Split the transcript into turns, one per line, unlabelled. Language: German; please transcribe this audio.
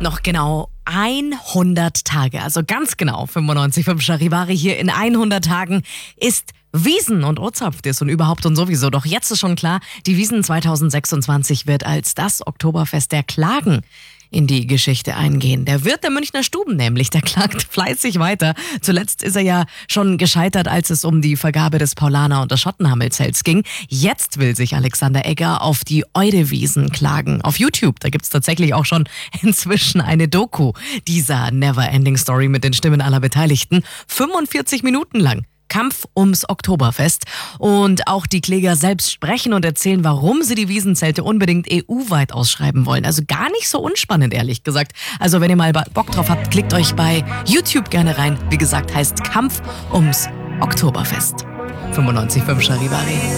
Noch genau 100 Tage, also ganz genau 95,5 Charivari hier in 100 Tagen ist Wiesn und Ozapftis und überhaupt und sowieso. Doch jetzt ist schon klar, die Wiesn 2026 wird als das Oktoberfest der Klagen in die Geschichte eingehen. Der Wirt der Münchner Stuben nämlich, der klagt fleißig weiter. Zuletzt ist er ja schon gescheitert, als es um die Vergabe des Paulaner- und des Schottenhamel-Zelts ging. Jetzt will sich Alexander Egger auf die Eudewiesen klagen. Auf YouTube, da gibt's tatsächlich auch schon inzwischen eine Doku dieser Never-Ending Story mit den Stimmen aller Beteiligten. 45 Minuten lang. Kampf ums Oktoberfest. Und auch die Kläger selbst sprechen und erzählen, warum sie die Wiesenzelte unbedingt EU-weit ausschreiben wollen. Also gar nicht so unspannend, ehrlich gesagt. Also wenn ihr mal Bock drauf habt, klickt euch bei YouTube gerne rein. Wie gesagt, heißt Kampf ums Oktoberfest. 95,5 Charivari.